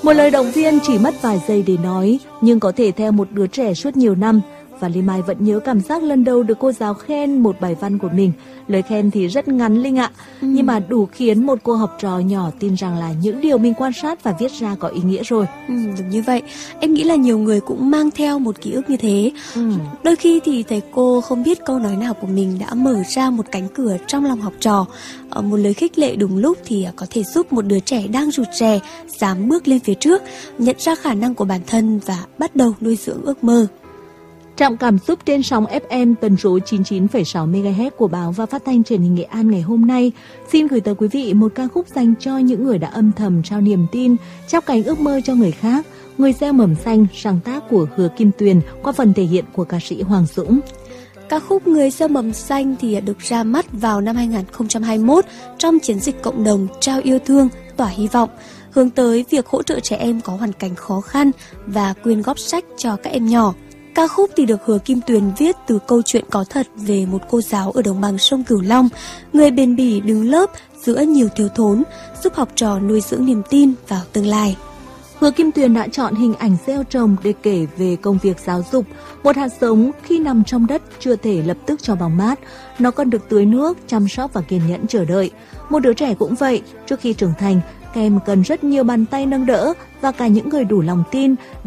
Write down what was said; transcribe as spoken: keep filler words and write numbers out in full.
Một lời động viên chỉ mất vài giây để nói, nhưng có thể theo một đứa trẻ suốt nhiều năm. Và Lê Mai vẫn nhớ cảm giác lần đầu được cô giáo khen một bài văn của mình. Lời khen thì rất ngắn Linh ạ, ừ. nhưng mà đủ khiến một cô học trò nhỏ tin rằng là những điều mình quan sát và viết ra có ý nghĩa rồi. Ừ, đúng như vậy. Em nghĩ là nhiều người cũng mang theo một ký ức như thế. Ừ. Đôi khi thì thầy cô không biết câu nói nào của mình đã mở ra một cánh cửa trong lòng học trò. Một lời khích lệ đúng lúc thì có thể giúp một đứa trẻ đang rụt rè dám bước lên phía trước, nhận ra khả năng của bản thân và bắt đầu nuôi dưỡng ước mơ. Trạm cảm xúc trên sóng ép em tần số chín mươi chín phẩy sáu mê ga héc của Báo và Phát thanh Truyền hình Nghệ An ngày hôm nay xin gửi tới quý vị một ca khúc dành cho những người đã âm thầm trao niềm tin, trao cánh ước mơ cho người khác. Người gieo mầm xanh, sáng tác của Hứa Kim Tuyền qua phần thể hiện của ca sĩ Hoàng Dũng. Ca khúc Người gieo mầm xanh thì được ra mắt vào năm hai không hai mốt trong chiến dịch cộng đồng trao yêu thương, tỏa hy vọng, hướng tới việc hỗ trợ trẻ em có hoàn cảnh khó khăn và quyên góp sách cho các em nhỏ. Ca khúc thì được Hứa Kim Tuyền viết từ câu chuyện có thật về một cô giáo ở đồng bằng sông Cửu Long, người bền bỉ đứng lớp giữa nhiều thiếu thốn, giúp học trò nuôi dưỡng niềm tin vào tương lai. Hứa Kim Tuyền đã chọn hình ảnh gieo trồng để kể về công việc giáo dục. Một hạt giống khi nằm trong đất chưa thể lập tức cho bóng mát, nó còn được tưới nước, chăm sóc và kiên nhẫn chờ đợi. Một đứa trẻ cũng vậy, trước khi trưởng thành, các em cần rất nhiều bàn tay nâng đỡ và cả những người đủ lòng tin